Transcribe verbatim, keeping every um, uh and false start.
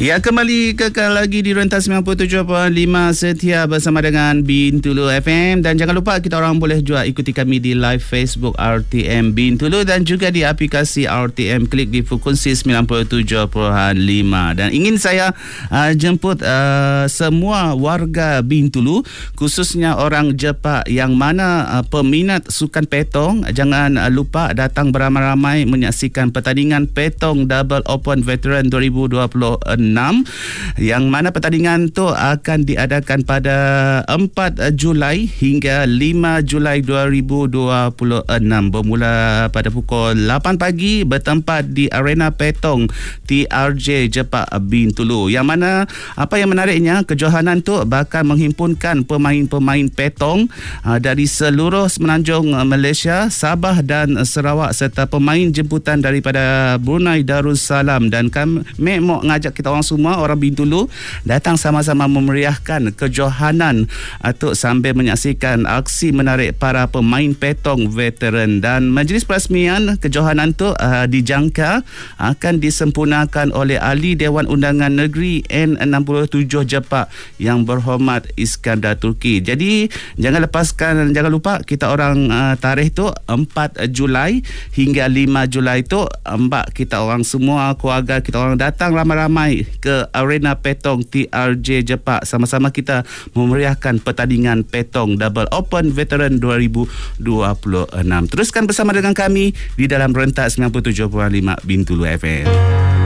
Ya, kembali kekal lagi di rentas sembilan puluh tujuh perpuluhan lima setia bersama dengan Bintulu F M. Dan jangan lupa kita orang boleh juga ikuti kami di live Facebook R T M Bintulu dan juga di aplikasi R T M. Klik di frekuensi sembilan puluh tujuh perpuluhan lima. Dan ingin saya uh, jemput uh, semua warga Bintulu, khususnya orang Jepak yang mana uh, peminat sukan petong, jangan uh, lupa datang beramai-ramai menyaksikan pertandingan petong Double Open Veteran dua ribu dua puluh enam, yang mana pertandingan tu akan diadakan pada empat Julai hingga lima Julai dua ribu dua puluh enam, bermula pada pukul lapan pagi bertempat di Arena Petong T R J Jepak Bintulu. Yang mana apa yang menariknya, kejohanan tu bakal menghimpunkan pemain-pemain petong uh, dari seluruh semenanjung Malaysia, Sabah dan Sarawak, serta pemain jemputan daripada Brunei Darussalam. Dan kami mau ngajak kita orang semua, orang Bintulu, datang sama-sama memeriahkan kejohanan untuk sambil menyaksikan aksi menarik para pemain petong veteran. Dan majlis perasmian kejohanan tu uh, dijangka akan disempurnakan oleh Ahli Dewan Undangan Negeri N enam puluh tujuh Jepak yang berhormat Iskandar Turki. Jadi jangan lepaskan, jangan lupa kita orang uh, tarikh tu empat Julai hingga lima Julai tu, mbak kita orang semua, keluarga kita orang datang ramai-ramai ke Arena Petong T R J Jepak, sama-sama kita memeriahkan pertandingan petong Double Open Veteran dua ribu dua puluh enam. Teruskan bersama dengan kami di dalam rentak sembilan puluh tujuh perpuluhan lima Bintulu F M.